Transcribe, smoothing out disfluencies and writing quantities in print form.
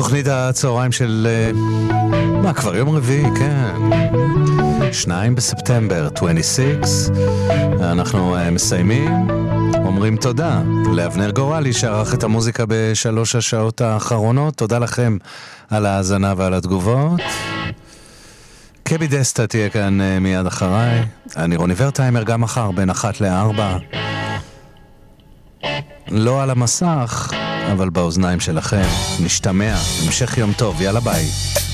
תוכנית הצהריים של... כבר יום רביעי, כן. 2 בספטמבר, 26. אנחנו מסיימים. אומרים תודה לאבנר גורלי שערך את המוזיקה בשלוש השעות האחרונות. תודה לכם על ההאזנה ועל התגובות. קבי דסטה תהיה כאן מיד אחריי. אני רוני ורטהיימר גם מחר בין 1 ל-4. לא על המסך, אבל באוזניים שלכם. נשתמע. המשך יום טוב. יאללה ביי.